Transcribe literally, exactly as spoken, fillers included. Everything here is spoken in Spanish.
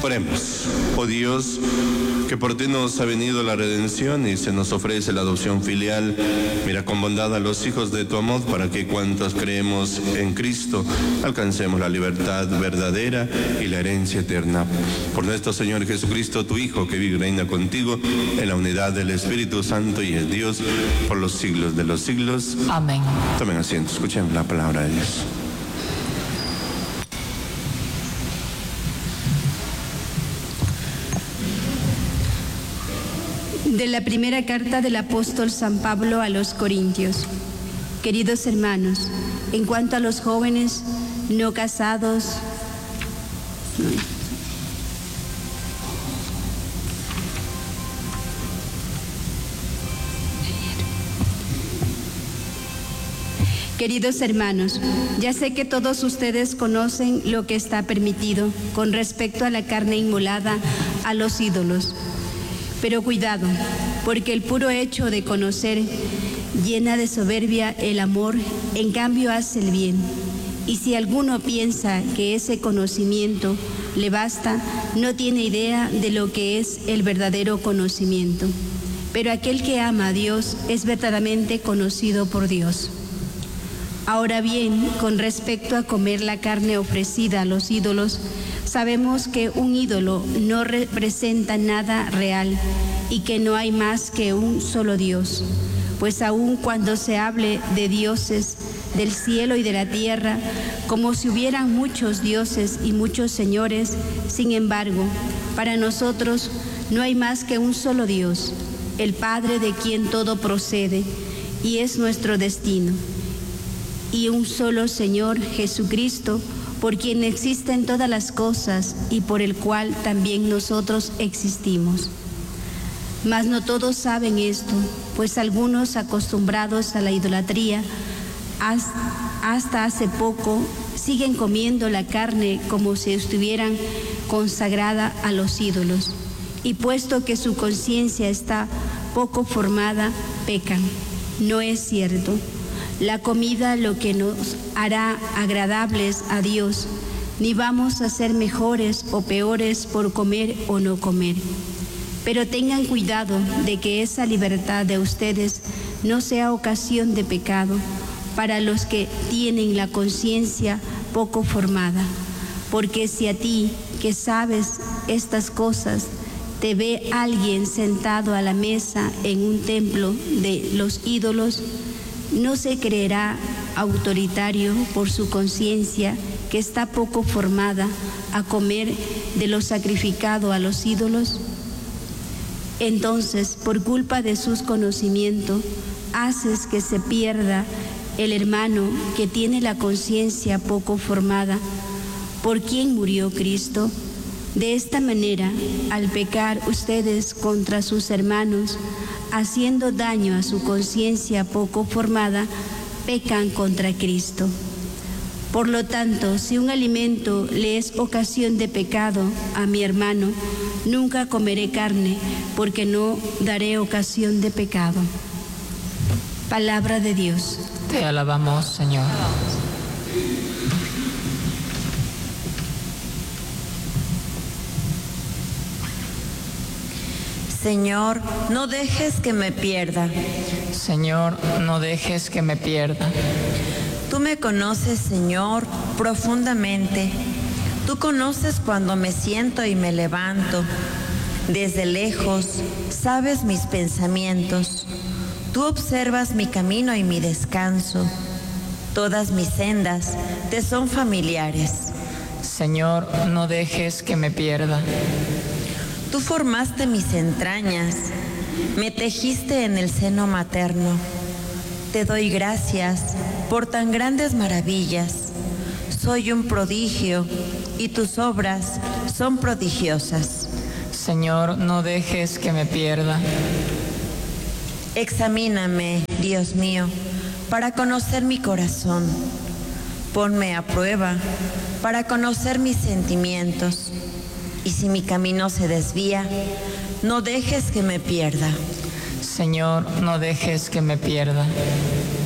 Oremos. Oh Dios, que por ti nos ha venido la redención y se nos ofrece la adopción filial, mira con bondad a los hijos de tu amor para que cuantos creemos en Cristo alcancemos la libertad verdadera y la herencia eterna. Por nuestro Señor Jesucristo, tu Hijo, que vive y reina contigo en la unidad del Espíritu Santo y es Dios por los siglos de los siglos. Amén. Tomen asiento, escuchen la palabra de Dios. De la primera carta del apóstol San Pablo a los Corintios. Queridos hermanos, en cuanto a los jóvenes no casados, Queridos hermanos, ya sé que todos ustedes conocen lo que está permitido con respecto a la carne inmolada a los ídolos. Pero cuidado, porque el puro hecho de conocer llena de soberbia el amor, en cambio hace el bien. Y si alguno piensa que ese conocimiento le basta, no tiene idea de lo que es el verdadero conocimiento. Pero aquel que ama a Dios es verdaderamente conocido por Dios. Ahora bien, con respecto a comer la carne ofrecida a los ídolos, sabemos que un ídolo no representa nada real y que no hay más que un solo Dios. Pues aun cuando se hable de dioses del cielo y de la tierra, como si hubieran muchos dioses y muchos señores, sin embargo, para nosotros no hay más que un solo Dios, el Padre de quien todo procede y es nuestro destino, y un solo Señor, Jesucristo, por quien existen todas las cosas y por el cual también nosotros existimos. Mas no todos saben esto, pues algunos acostumbrados a la idolatría hasta hace poco siguen comiendo la carne como si estuvieran consagrada a los ídolos, y puesto que su conciencia está poco formada, pecan. No es cierto. La comida lo que nos hará agradables a Dios, ni vamos a ser mejores o peores por comer o no comer. Pero tengan cuidado de que esa libertad de ustedes no sea ocasión de pecado para los que tienen la conciencia poco formada. Porque si a ti, que sabes estas cosas, te ve alguien sentado a la mesa en un templo de los ídolos, ¿no se creerá autoritario por su conciencia que está poco formada a comer de lo sacrificado a los ídolos? Entonces, por culpa de sus conocimientos, haces que se pierda el hermano que tiene la conciencia poco formada, por quien murió Cristo. De esta manera, al pecar ustedes contra sus hermanos, haciendo daño a su conciencia poco formada, pecan contra Cristo. Por lo tanto, si un alimento le es ocasión de pecado a mi hermano, nunca comeré carne, porque no daré ocasión de pecado. Palabra de Dios. Te alabamos, Señor. Señor, no dejes que me pierda. Señor, no dejes que me pierda. Tú me conoces, Señor, profundamente. Tú conoces cuando me siento y me levanto. Desde lejos, sabes mis pensamientos. Tú observas mi camino y mi descanso. Todas mis sendas te son familiares. Señor, no dejes que me pierda. Tú formaste mis entrañas, me tejiste en el seno materno. Te doy gracias por tan grandes maravillas. Soy un prodigio y tus obras son prodigiosas. Señor, no dejes que me pierda. Examíname, Dios mío, para conocer mi corazón. Ponme a prueba para conocer mis sentimientos. Y si mi camino se desvía, no dejes que me pierda. Señor, no dejes que me pierda.